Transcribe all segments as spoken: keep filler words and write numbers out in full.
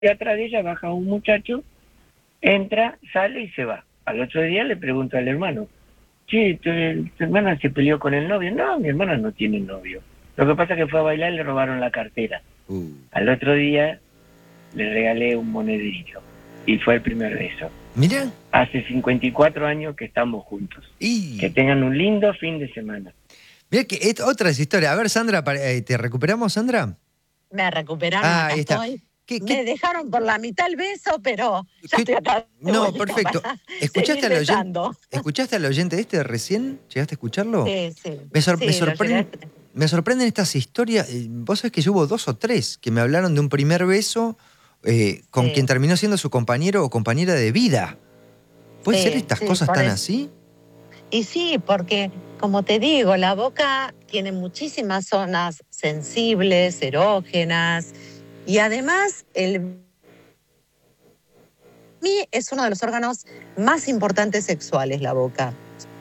y atrás de ella baja un muchacho, entra, sale y se va. Al otro día le pregunto al hermano, che, ¿tu, tu hermana se peleó con el novio? No, mi hermana no tiene novio. Lo que pasa es que fue a bailar y le robaron la cartera. Uh. Al otro día le regalé un monedillo y fue el primer beso. Mira. Hace cincuenta y cuatro años que estamos juntos. Y... Que tengan un lindo fin de semana. Mira que es otra historia. A ver, Sandra, ¿te recuperamos, Sandra? Me recuperaron, ah, acá ahí está. estoy. ¿Qué, Me qué? dejaron por la mitad el beso, pero ya ¿Qué? estoy acá. No, perfecto. ¿Escuchaste al, oyente, besando. ¿Escuchaste al oyente este recién? ¿Llegaste a escucharlo? Sí, sí. Me, sor sí, me, sorprende, me sorprenden estas historias. Vos sabés que yo hubo dos o tres que me hablaron de un primer beso eh, con sí. quien terminó siendo su compañero o compañera de vida. ¿Puede sí, ser estas sí, cosas tan el... así? Y sí, porque, como te digo, la boca tiene muchísimas zonas sensibles, erógenas, y además el mí es uno de los órganos más importantes sexuales, la boca.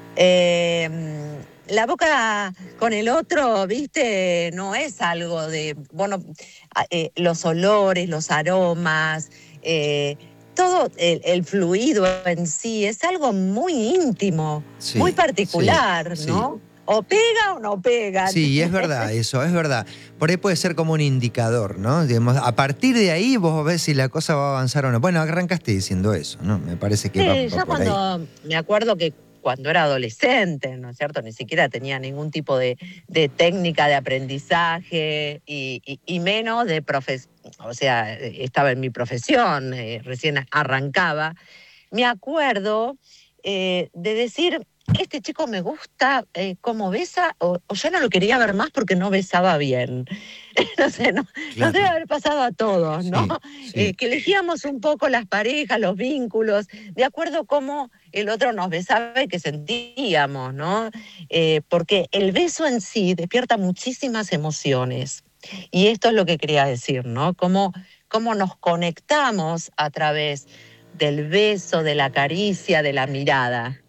Eh, la boca con el otro, viste, no es algo de, bueno, eh, los olores, los aromas, eh, todo el, el fluido en sí es algo muy íntimo, sí, muy particular, sí, ¿no? Sí. O pega o no pega. Sí, es verdad eso, es verdad. Por ahí puede ser como un indicador, ¿no? Digamos, a partir de ahí vos ves si la cosa va a avanzar o no. Bueno, arrancaste diciendo eso, ¿no? Me parece que sí, va, va yo por cuando, ahí. me acuerdo que cuando era adolescente, ¿no es cierto? Ni siquiera tenía ningún tipo de, de técnica de aprendizaje y, y, y menos de profesión. O sea, estaba en mi profesión, eh, recién arrancaba. Me acuerdo eh, de decir, este chico me gusta eh, cómo besa, o, o yo no lo quería ver más porque no besaba bien. No sé, no, Claro. nos debe haber pasado a todos, ¿no? Sí, sí. Eh, que elegíamos un poco las parejas, los vínculos, de acuerdo a cómo el otro nos besaba y que sentíamos, ¿no? Eh, porque el beso en sí despierta muchísimas emociones. Y esto es lo que quería decir, ¿no? Cómo, cómo nos conectamos a través del beso, de la caricia, de la mirada.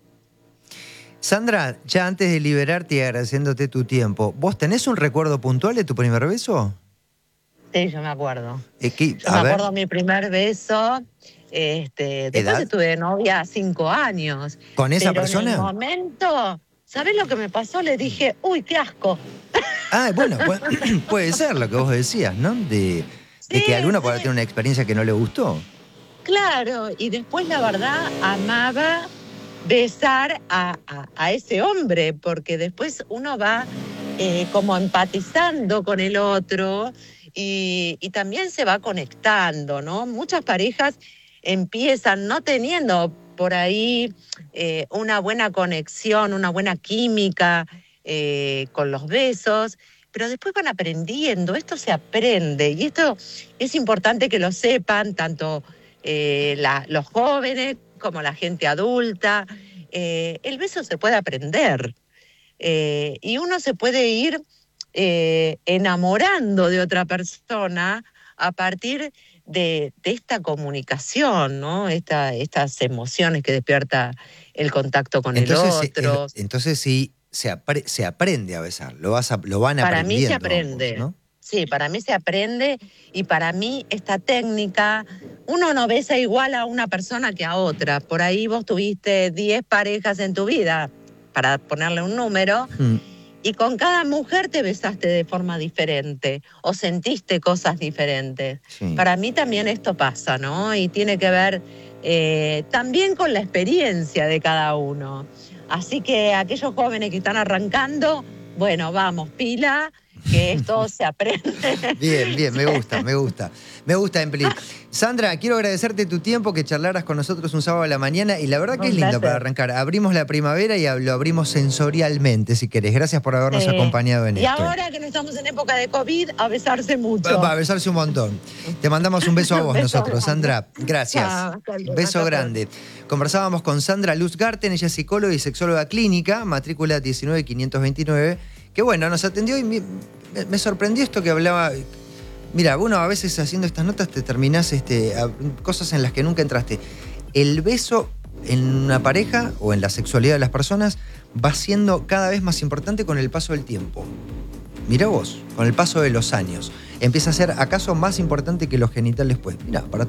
Sandra, ya antes de liberarte y agradeciéndote tu tiempo, ¿vos tenés un recuerdo puntual de tu primer beso? Sí, yo me acuerdo. Eh, ¿qué? Yo A me ver. acuerdo mi primer beso. Este, después ¿Edad? estuve de novia cinco años. ¿Con esa pero persona? en el momento, ¿sabés lo que me pasó? Le dije, uy, qué asco. Ah, bueno, puede, puede ser lo que vos decías, ¿no? De, Sí, de que alguno sí. pueda tener una experiencia que no le gustó. Claro, y después la verdad amaba besar a, a, a ese hombre, porque después uno va eh, como empatizando con el otro y, y también se va conectando, ¿no? Muchas parejas empiezan no teniendo por ahí eh, una buena conexión, una buena química eh, con los besos, pero después van aprendiendo, esto se aprende y esto es importante que lo sepan tanto eh, la, los jóvenes como la gente adulta. Eh, el beso se puede aprender eh, y uno se puede ir eh, enamorando de otra persona a partir de, de esta comunicación, ¿no? Esta, estas emociones que despierta el contacto con Entonces, el otro. es, entonces sí, se, apre, se aprende a besar, lo, vas a, lo van Para aprendiendo mí se aprende, ambos, ¿no? sí, para mí se aprende y para mí esta técnica, uno no besa igual a una persona que a otra. Por ahí vos tuviste diez parejas en tu vida, para ponerle un número, mm. y con cada mujer te besaste de forma diferente o sentiste cosas diferentes. Sí. Para mí también esto pasa, ¿no? Y tiene que ver eh, también con la experiencia de cada uno. Así que aquellos jóvenes que están arrancando, bueno, vamos, pila, que esto se aprende. Bien, bien, me gusta, me gusta. Me gusta, Empli. Sandra, quiero agradecerte tu tiempo, que charlaras con nosotros un sábado a la mañana, y la verdad que es lindo para arrancar. Abrimos la primavera y lo abrimos sensorialmente, si querés. Gracias por habernos sí. acompañado en y esto. Y ahora que no estamos en época de COVID, a besarse mucho. Va, a besarse un montón. Te mandamos un beso a vos, beso nosotros, Sandra. Gracias. Ah, beso grande. Conversábamos con Sandra Luzgarten, ella es psicóloga y sexóloga clínica, matrícula diecinueve quinientos veintinueve, que bueno, nos atendió y me, me sorprendió esto que hablaba. Mira, bueno, a veces haciendo estas notas te terminás este, a, cosas en las que nunca entraste. El beso en una pareja o en la sexualidad de las personas va siendo cada vez más importante con el paso del tiempo. Mirá vos, con el paso de los años, empieza a ser acaso más importante que los genitales, pues. Mirá, para